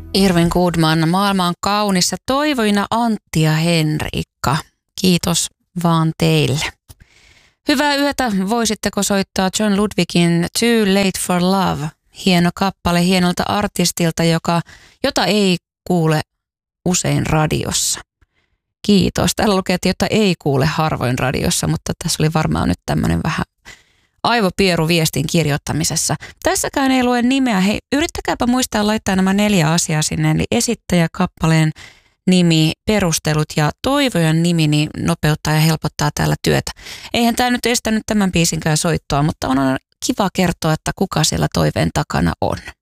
Irvin Goodman, maailma on kaunis ja toivoina Antti ja Henriikka. Kiitos vaan teille. Hyvää yötä. Voisitteko soittaa John Ludwigin Too Late for Love? Hieno kappale hienolta artistilta, jota ei kuule usein radiossa. Kiitos. Täällä lukee, että jota ei kuule harvoin radiossa, mutta tässä oli varmaan nyt tämmöinen vähän aivopieru viestin kirjoittamisessa. Tässäkään ei lue nimeä. Hei, yrittäkääpä muistaa laittaa nämä 4 asiaa sinne, eli esittäjä, kappaleen nimi, perustelut ja toivojan nimi, niin nopeuttaa ja helpottaa täällä työtä. Eihän tämä nyt estänyt tämän biisinkään soittoa, mutta on kiva kertoa, että kuka siellä toiveen takana on.